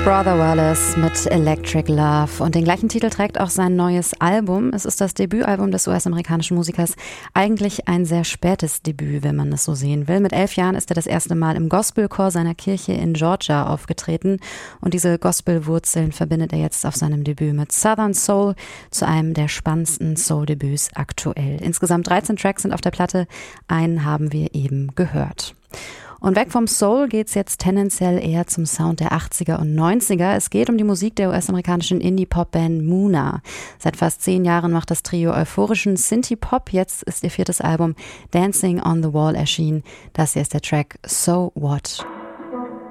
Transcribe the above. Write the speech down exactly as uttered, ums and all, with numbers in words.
Brother Wallace mit Electric Love und den gleichen Titel trägt auch sein neues Album. Es ist das Debütalbum des U S-amerikanischen Musikers. Eigentlich ein sehr spätes Debüt, wenn man das so sehen will. Mit elf Jahren ist er das erste Mal im Gospelchor seiner Kirche in Georgia aufgetreten und diese Gospelwurzeln verbindet er jetzt auf seinem Debüt mit Southern Soul zu einem der spannendsten Soul-Debüts aktuell. Insgesamt dreizehn Tracks sind auf der Platte, einen haben wir eben gehört. Und weg vom Soul geht's jetzt tendenziell eher zum Sound der achtziger und neunziger. Es geht um die Musik der U S-amerikanischen Indie-Pop-Band Muna. Seit fast zehn Jahren macht das Trio euphorischen Synthie-Pop. Jetzt ist ihr viertes Album Dancing on the Wall erschienen. Das hier ist der Track So What.